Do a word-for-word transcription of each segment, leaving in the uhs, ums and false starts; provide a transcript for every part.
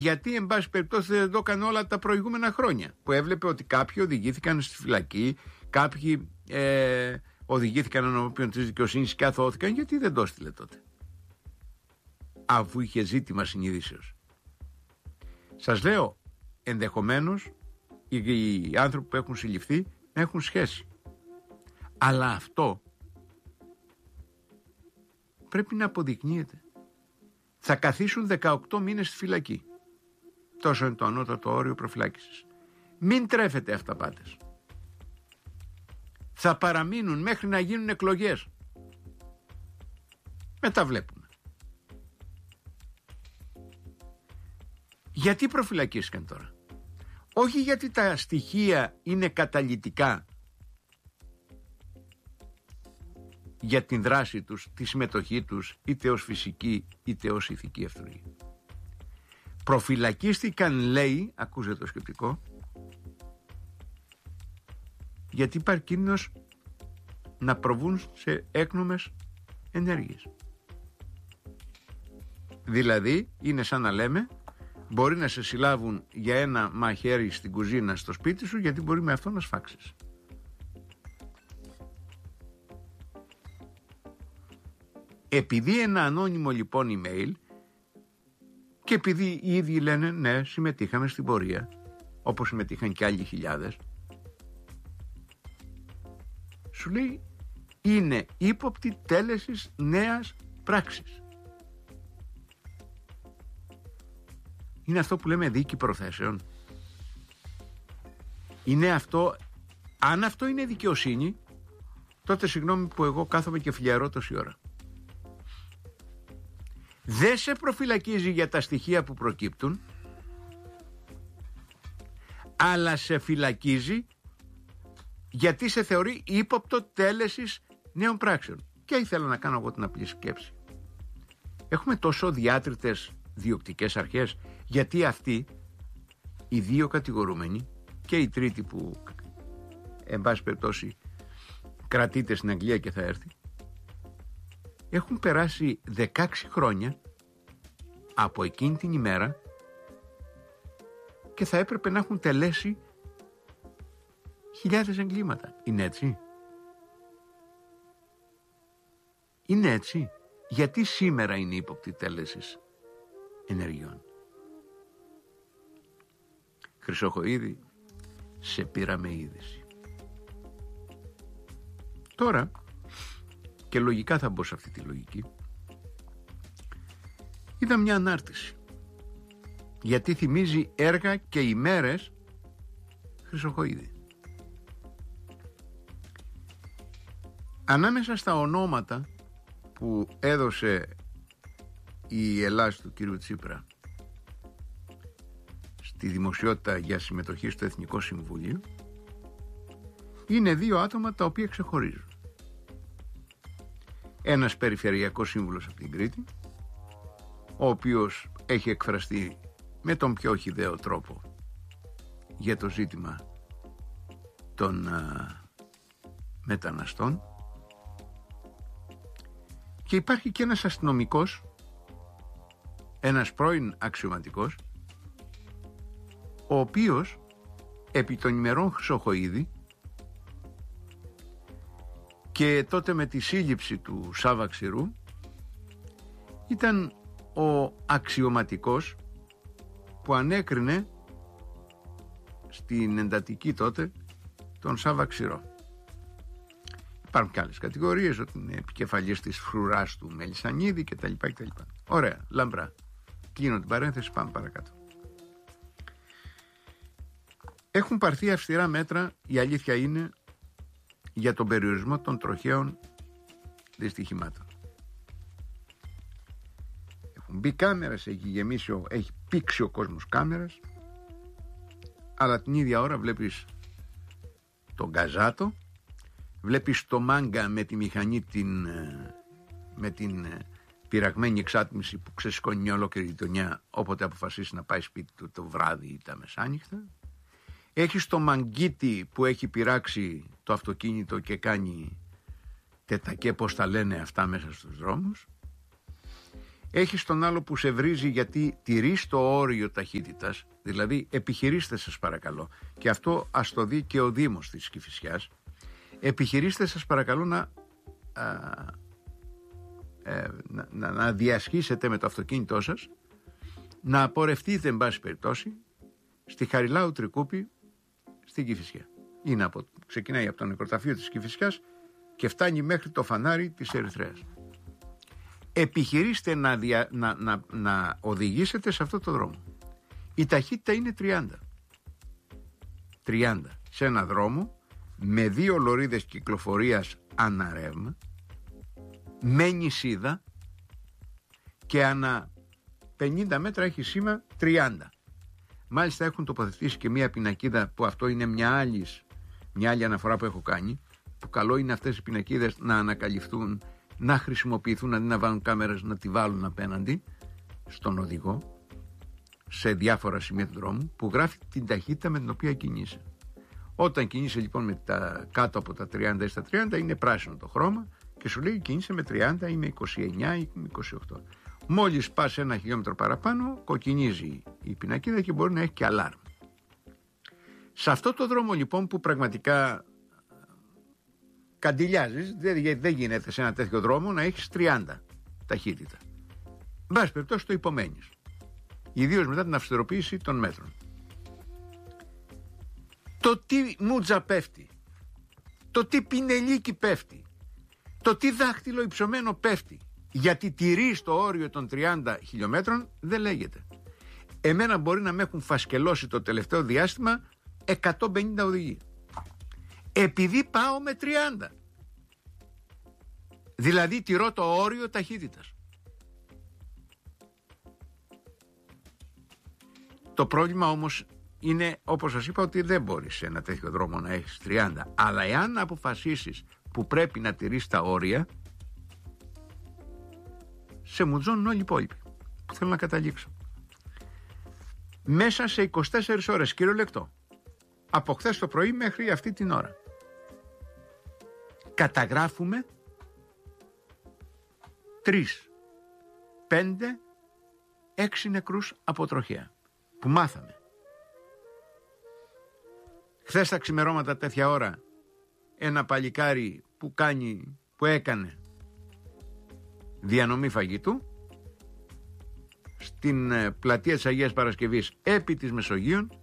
Γιατί, εν πάση περιπτώσει, δεν το έκανε όλα τα προηγούμενα χρόνια. Που έβλεπε ότι κάποιοι οδηγήθηκαν στη φυλακή, κάποιοι ε, οδηγήθηκαν ενώπιον της δικαιοσύνης και αθώθηκαν. Γιατί δεν το έστειλε τότε, αφού είχε ζήτημα συνειδήσεως? Σας λέω, ενδεχομένως οι άνθρωποι που έχουν συλληφθεί να έχουν σχέση. Αλλά αυτό πρέπει να αποδεικνύεται. Θα καθίσουν δεκαοκτώ μήνες στη φυλακή. Τόσο είναι το ανώτατο όριο προφυλάκησης. Μην τρέφετε αυταπάτες. Θα παραμείνουν μέχρι να γίνουν εκλογές. Μετά βλέπουμε. Γιατί προφυλακίστηκαν τώρα? Όχι γιατί τα στοιχεία είναι καταλυτικά για την δράση τους, τη συμμετοχή τους, είτε ως φυσική είτε ως ηθική ευθρογή. Προφυλακίστηκαν, λέει, ακούσε το σκεπτικό, γιατί υπάρχει κίνδυνος να προβούν σε έκνομες ενέργειες. Δηλαδή είναι σαν να λέμε, μπορεί να σε συλλάβουν για ένα μαχαίρι στην κουζίνα στο σπίτι σου, γιατί μπορεί με αυτό να σφάξεις. Επειδή ένα ανώνυμο λοιπόν email, και επειδή οι ίδιοι λένε ναι, συμμετείχαμε στην πορεία, όπως συμμετείχαν και άλλοι χιλιάδες, σου λέει είναι ύποπτη τέλεσης νέας πράξης. Είναι αυτό που λέμε δίκη προθέσεων. Είναι αυτό, αν αυτό είναι δικαιοσύνη, τότε συγγνώμη που εγώ κάθομαι και φλιαρώ τόση ώρα. Δεν σε προφυλακίζει για τα στοιχεία που προκύπτουν, αλλά σε φυλακίζει γιατί σε θεωρεί ύποπτο τέλεσης νέων πράξεων. Και ήθελα να κάνω εγώ την απλή σκέψη. Έχουμε τόσο διάτριτες διοκτικές αρχές, γιατί αυτοί οι δύο κατηγορούμενοι και η τρίτη που εν πάση περιπτώσει κρατείται στην Αγγλία και θα έρθει, έχουν περάσει δεκαέξι χρόνια από εκείνη την ημέρα και θα έπρεπε να έχουν τελέσει χιλιάδες εγκλήματα. Είναι έτσι? Είναι έτσι? Γιατί σήμερα είναι ύποπτη τέλεσης ενεργειών? Χρυσοχοΐδη, σε πήραμε είδηση. Τώρα, και λογικά θα μπω σε αυτή τη λογική, είδα μια ανάρτηση, γιατί θυμίζει έργα και ημέρες Χρυσοχοΐδη. Ανάμεσα στα ονόματα που έδωσε η Ελλάς του κύριου Τσίπρα στη δημοσιότητα για συμμετοχή στο Εθνικό Συμβούλιο, είναι δύο άτομα τα οποία ξεχωρίζουν. Ένας περιφερειακός σύμβουλος από την Κρήτη, ο οποίος έχει εκφραστεί με τον πιο χυδαίο τρόπο για το ζήτημα των α, μεταναστών, και υπάρχει και ένας αστυνομικός, ένας πρώην αξιωματικός, ο οποίος επί των ημερών Χρυσοχοΐδη και τότε με τη σύλληψη του Σάβα Ξηρού ήταν ο αξιωματικός που ανέκρινε στην εντατική τότε τον Σάβα Ξηρό. Υπάρχουν και άλλες κατηγορίες, ότι είναι επικεφαλής της φρουράς του Μελισσανίδη κτλ. κτλ. Ωραία, λαμπρά. Κλείνω την παρένθεση, πάμε παρακάτω. Έχουν πάρθει αυστηρά μέτρα, η αλήθεια είναι, για τον περιορισμό των τροχαίων δυστυχημάτων. Έχουν μπει κάμερες, έχει γεμίσει, έχει πήξει ο κόσμος κάμερες, αλλά την ίδια ώρα βλέπεις τον Καζάτο, βλέπεις το Μάγκα με τη μηχανή την, με την πειραγμένη εξάτμιση που ξεσηκώνει μια ολόκληρη γειτονιά όποτε αποφασίσει να πάει σπίτι του το βράδυ ή τα μεσάνυχτα. Έχεις το Μαγκίτη που έχει πειράξει το αυτοκίνητο και κάνει τετακέ, πώς τα λένε αυτά, μέσα στους δρόμους. Έχεις τον άλλο που σε βρίζει γιατί τηρείς το όριο ταχύτητας, δηλαδή επιχειρήστε σας παρακαλώ, και αυτό ας το δει και ο Δήμος της Κηφισιάς, επιχειρήστε σας παρακαλώ να, α, ε, να, να, να διασχίσετε με το αυτοκίνητό σας, να απορρευτείτε εν πάση περιπτώσει στη Χαριλάου Τρικούπη στην Κηφισιά. Είναι από, ξεκινάει από το νεκροταφείο της Κηφισιάς και φτάνει μέχρι το φανάρι της Ερυθρέας. Επιχειρήστε να, δια, να, να, να οδηγήσετε σε αυτό το δρόμο. Η ταχύτητα είναι τριάντα. τριάντα σε ένα δρόμο με δύο λωρίδες κυκλοφορίας αναρρεύμα, με νησίδα και ανά πενήντα μέτρα έχει σήμα τριάντα. Μάλιστα έχουν τοποθετήσει και μια πινακίδα που αυτό είναι μια άλλη, μια άλλη αναφορά που έχω κάνει, που καλό είναι αυτές οι πινακίδες να ανακαλυφθούν, να χρησιμοποιηθούν αντί να βάλουν κάμερες, να τη βάλουν απέναντι στον οδηγό σε διάφορα σημεία του δρόμου, που γράφει την ταχύτητα με την οποία κινείσαι. Όταν κινείσαι λοιπόν με τα, κάτω από τα τριάντα ή στα τριάντα είναι πράσινο το χρώμα και σου λέει κινείσαι με τριάντα ή με είκοσι εννιά ή με είκοσι οκτώ. Μόλις πας ένα χιλιόμετρο παραπάνω κοκκινίζει η πινακίδα και μπορεί να έχει και αλάρμ. Σε αυτό το δρόμο λοιπόν που πραγματικά καντιλιάζεις, δεν, δεν γίνεται σε ένα τέτοιο δρόμο να έχεις τριάντα ταχύτητα. Εν πάση περιπτώσει το υπομένεις. Ιδίως μετά την αυστηροποίηση των μέτρων. Το τι μούτζα πέφτει, το τι πινελίκι πέφτει, το τι δάχτυλο υψωμένο πέφτει, γιατί τηρείς το όριο των τριάντα χιλιόμετρων δεν λέγεται. Εμένα μπορεί να με έχουν φασκελώσει το τελευταίο διάστημα εκατόν πενήντα οδηγοί. Επειδή πάω με τριάντα. Δηλαδή τηρώ το όριο ταχύτητας. Το πρόβλημα όμως είναι, όπως σας είπα, ότι δεν μπορείς σε ένα τέτοιο δρόμο να έχεις τριάντα. Αλλά εάν αποφασίσεις που πρέπει να τηρείς τα όρια, σε μουτζώνουν όλοι οι υπόλοιποι. Που θέλω να καταλήξω. Μέσα σε είκοσι τέσσερις ώρες, κυριολεκτό, από χθες το πρωί μέχρι αυτή την ώρα, καταγράφουμε τρεις, πέντε, έξι νεκρούς από τροχαία που μάθαμε. Χθες τα ξημερώματα τέτοια ώρα ένα παλικάρι που κάνει, που έκανε διανομή φαγητού στην πλατεία της Αγίας Παρασκευής επί της Μεσογείων,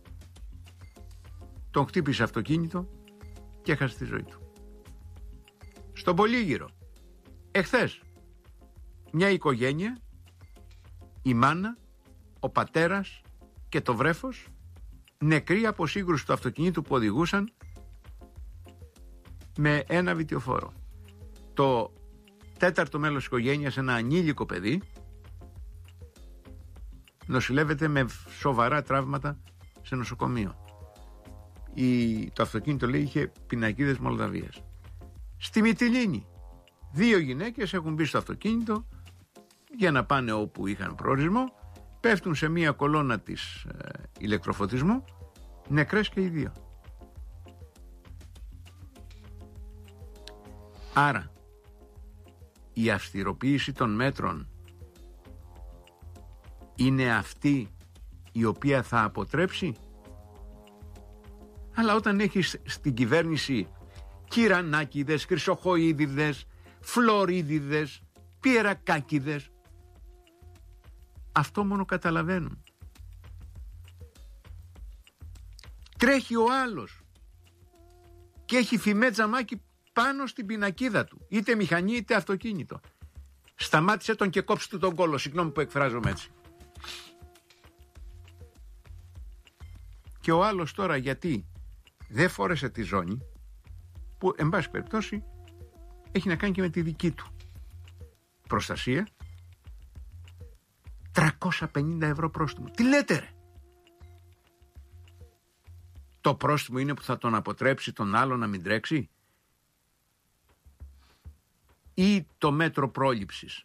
τον χτύπησε αυτοκίνητο και έχασε τη ζωή του. Στον Πολύγυρο εχθές μια οικογένεια, η μάνα, ο πατέρας και το βρέφος, νεκροί από σύγκρουση του αυτοκινήτου που οδηγούσαν με ένα βιτιοφόρο. Το τέταρτο μέλος της οικογένειας, ένα ανήλικο παιδί, νοσηλεύεται με σοβαρά τραύματα σε νοσοκομείο. Η, το αυτοκίνητο, λέει, είχε πινακίδες Μολδαβίας. Στη Μυτιλήνη δύο γυναίκες έχουν μπει στο αυτοκίνητο για να πάνε όπου είχαν προορισμό, πέφτουν σε μία κολόνα της ε, ηλεκτροφωτισμού, νεκρές και οι δύο. Άρα η αυστηροποίηση των μέτρων είναι αυτή η οποία θα αποτρέψει. Αλλά όταν έχεις στην κυβέρνηση κυρανάκηδες, χρυσοχοΐδηδες, φλωρίδηδες, πιερακάκηδες, αυτό μόνο καταλαβαίνουν. Τρέχει ο άλλος και έχει φημέ τζαμάκι πάνω στην πινακίδα του, είτε μηχανή είτε αυτοκίνητο. Σταμάτησε τον και κόψε του τον κόλο, συγγνώμη που εκφράζομαι έτσι. Και ο άλλος τώρα γιατί δεν φόρεσε τη ζώνη, που εν πάση περιπτώσει έχει να κάνει και με τη δική του προστασία, τριακόσια πενήντα ευρώ πρόστιμο. Τι λέτε ρε? Το πρόστιμο είναι που θα τον αποτρέψει τον άλλο να μην τρέξει, ή το μέτρο πρόληψης?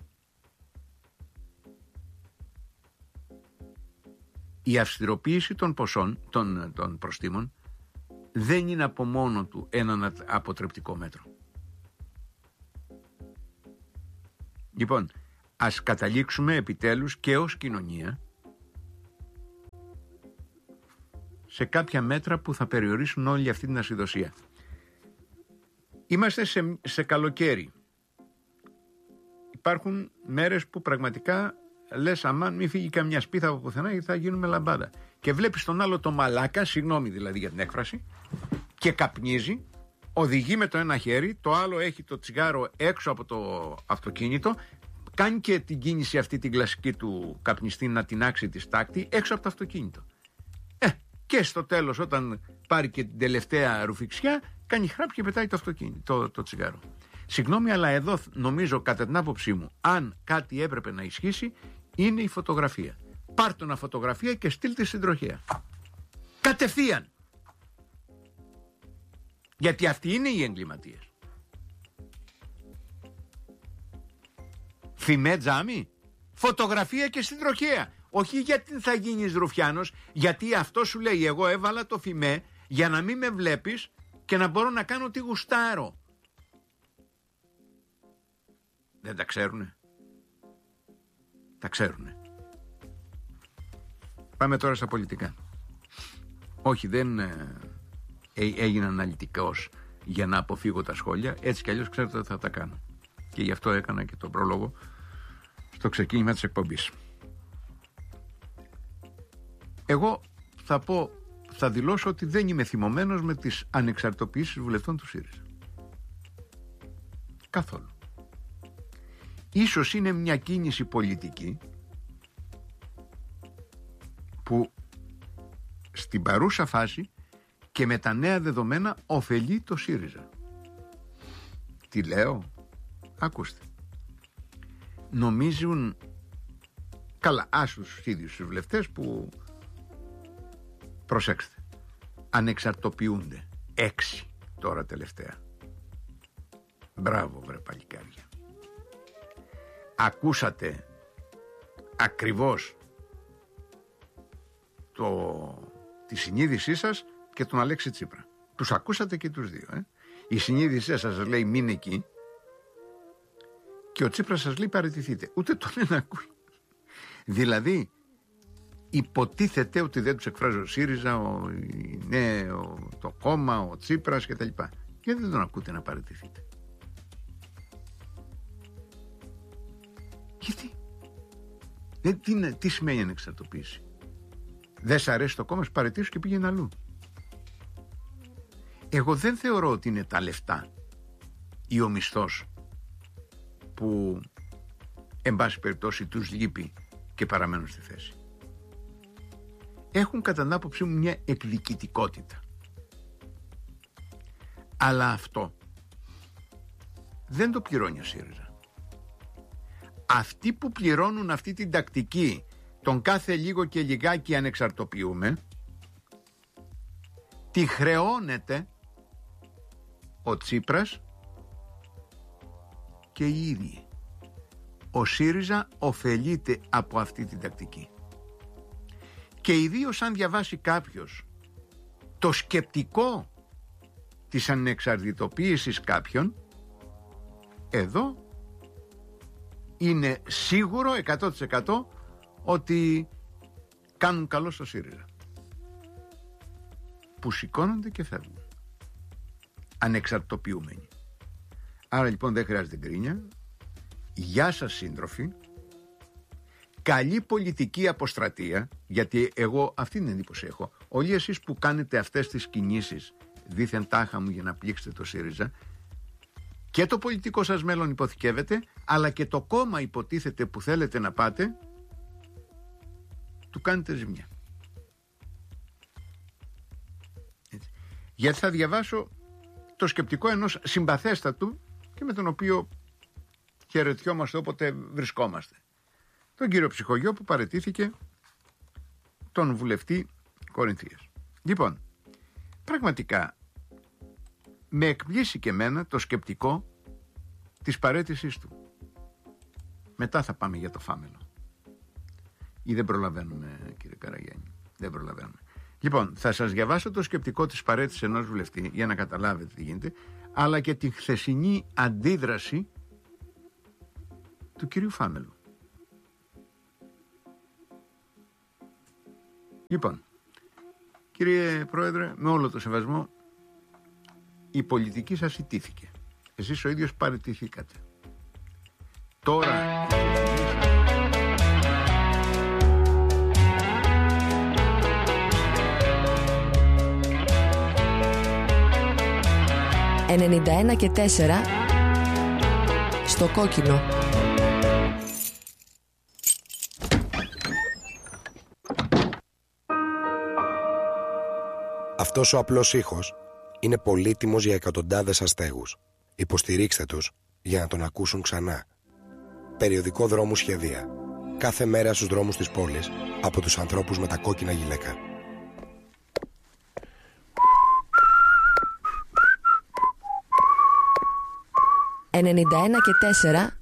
Η αυστηροποίηση των ποσών, των, των προστίμων, δεν είναι από μόνο του ένα αποτρεπτικό μέτρο. Λοιπόν, ας καταλήξουμε επιτέλους και ως κοινωνία σε κάποια μέτρα που θα περιορίσουν όλη αυτή την ασυδοσία. Είμαστε σε, σε καλοκαίρι. Υπάρχουν μέρες που πραγματικά λες αμάν μη φύγει καμιά σπίθα από πουθενά γιατί θα γίνουμε λαμπάδα. Και βλέπεις τον άλλο το μαλάκα, συγγνώμη δηλαδή για την έκφραση, και καπνίζει, οδηγεί με το ένα χέρι, το άλλο έχει το τσιγάρο έξω από το αυτοκίνητο, κάνει και την κίνηση αυτή την κλασική του καπνιστή να τινάξει τη στάκτη έξω από το αυτοκίνητο. Ε, και στο τέλος όταν πάρει και την τελευταία ρουφιξιά κάνει χράπ και πετάει το αυτοκίνητο, το, το τσιγάρο. Συγγνώμη, αλλά εδώ νομίζω κατά την άποψή μου, αν κάτι έπρεπε να ισχύσει, είναι η φωτογραφία. Πάρτε ένα φωτογραφία και στείλτε στην τροχέα. Κατευθείαν. Γιατί αυτοί είναι οι εγκληματίες. Φημέ τζάμι. Φωτογραφία και στην τροχέα. Όχι γιατί θα γίνεις ρουφιάνος, γιατί αυτό σου λέει εγώ έβαλα το φημέ για να μην με βλέπεις και να μπορώ να κάνω τι γουστάρω. Δεν τα ξέρουνε. Τα ξέρουνε. Πάμε τώρα στα πολιτικά. Όχι, δεν ε, έγινα αναλυτικός για να αποφύγω τα σχόλια. Έτσι κι αλλιώς ξέρετε ότι θα τα κάνω. Και γι' αυτό έκανα και τον πρόλογο στο ξεκίνημα της εκπομπής. Εγώ θα πω, θα δηλώσω ότι δεν είμαι θυμωμένος με τις ανεξαρτοποιήσεις βουλευτών του ΣΥΡΙΖΑ. Καθόλου. Ίσως είναι μια κίνηση πολιτική που στην παρούσα φάση και με τα νέα δεδομένα ωφελεί το ΣΥΡΙΖΑ. Τι λέω? Ακούστε. Νομίζουν, καλά, άσους ίδιους τους βουλευτές που, προσέξτε, ανεξαρτοποιούνται. Έξι τώρα τελευταία. Μπράβο βρε παλικάρια. Ακούσατε ακριβώς το, τη συνείδησή σας και τον Αλέξη Τσίπρα. Τους ακούσατε και τους δύο. Ε? Η συνείδησή σας λέει μην εκεί και ο Τσίπρας σας λέει παραιτηθείτε. Ούτε τον ένα ακούει. Δηλαδή υποτίθεται ότι δεν τους εκφράζει ο ΣΥΡΙΖΑ, ο, ναι, ο, το κόμμα, ο Τσίπρας κτλ. Γιατί δεν τον ακούτε να παραιτηθείτε? Γιατί? Ε, τι, τι σημαίνει ανεξαρτοποίηση? Δεν σ' αρέσει το κόμμα, σου παραιτήσου και πήγαινε αλλού. Εγώ δεν θεωρώ ότι είναι τα λεφτά ή ο μισθός που εν πάση περιπτώσει τους λείπει και παραμένουν στη θέση. Έχουν κατά την άποψή μου μια εκδικητικότητα. Αλλά αυτό δεν το πληρώνει ο ΣΥΡΙΖΑ. Αυτοί που πληρώνουν αυτή την τακτική τον κάθε λίγο και λιγάκι ανεξαρτοποιούμε, τη χρεώνεται ο Τσίπρας και οι ίδιοι. Ο ΣΥΡΙΖΑ ωφελείται από αυτή την τακτική. Και ιδίως αν διαβάσει κάποιος το σκεπτικό της ανεξαρτητοποίησης κάποιων, εδώ είναι σίγουρο εκατό τοις εκατό ότι κάνουν καλό στο ΣΥΡΙΖΑ, που σηκώνονται και φεύγουν ανεξαρτητοποιούμενοι. Άρα λοιπόν δεν χρειάζεται γκρίνια. Γεια σας σύντροφοι. Καλή πολιτική αποστρατεία, γιατί εγώ αυτή την εντύπωση έχω. Όλοι εσείς που κάνετε αυτές τις κινήσεις δήθεν τάχα μου για να πλήξετε το ΣΥΡΙΖΑ, και το πολιτικό σας μέλλον υποθηκεύεται, αλλά και το κόμμα υποτίθεται που θέλετε να πάτε, του κάνετε ζημιά. Έτσι. Γιατί θα διαβάσω το σκεπτικό ενός συμπαθέστατου και με τον οποίο χαιρετιόμαστε όποτε βρισκόμαστε. Τον κύριο Ψυχογειό που παραιτήθηκε τον βουλευτή Κορινθίας. Λοιπόν, πραγματικά με εκπλήσει και εμένα το σκεπτικό της παραίτησής του. Μετά θα πάμε για το φάμελο. Ή δεν προλαβαίνουμε, κύριε Καραγιάννη? Δεν προλαβαίνουμε. Λοιπόν, θα σας διαβάσω το σκεπτικό της παραίτησης ενός βουλευτή για να καταλάβετε τι γίνεται, αλλά και τη χθεσινή αντίδραση του κυρίου Φάμελου. Λοιπόν, κύριε Πρόεδρε, με όλο το σεβασμό, η πολιτική σας ιτήθηκε. Εσείς ο ίδιος παραιτηθήκατε. Τώρα... ενενήντα ένα και τέσσερα στο κόκκινο. Αυτός ο απλός ήχος είναι πολύτιμος για εκατοντάδες αστέγους. Υποστηρίξτε τους για να τον ακούσουν ξανά. Περιοδικό Δρόμου Σχεδία. Κάθε μέρα στους δρόμους της πόλης από τους ανθρώπους με τα κόκκινα γυλαίκα. ενενήντα ένα και τέσσερα